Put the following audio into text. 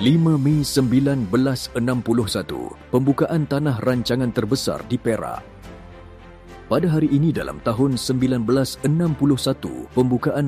5 Mei 1961, pembukaan tanah rancangan terbesar di Perak. Pada hari ini dalam tahun 1961, pembukaan